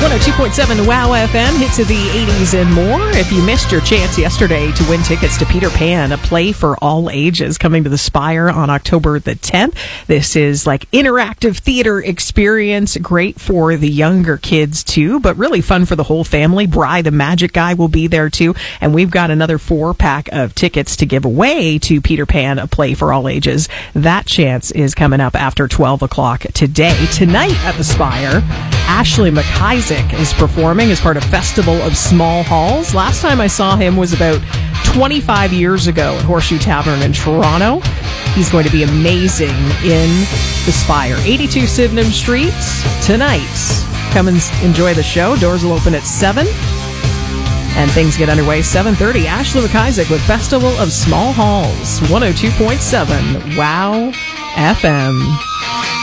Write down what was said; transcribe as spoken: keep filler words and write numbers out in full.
one oh two point seven Wow F M, hits of the eighties and more. If you missed your chance yesterday to win tickets to Peter Pan, a play for all ages, coming to the Spire on October the tenth. This is like interactive theater experience, great for the younger kids too, but really fun for the whole family. Bri the Magic Guy will be there too, and we've got another four pack of tickets to give away to Peter Pan, a play for all ages. That chance is coming up after twelve o'clock today. Tonight at the Spire, Ashley McIsaac is performing as part of Festival of Small Halls. Last time I saw him was about twenty-five years ago at Horseshoe Tavern in Toronto. He's going to be amazing in the Spire. eighty-two Sydenham Street tonight. Come and enjoy the show. Doors will open at seven. And things get underway seven thirty. Ashley McIsaac with Festival of Small Halls. one oh two point seven Wow F M.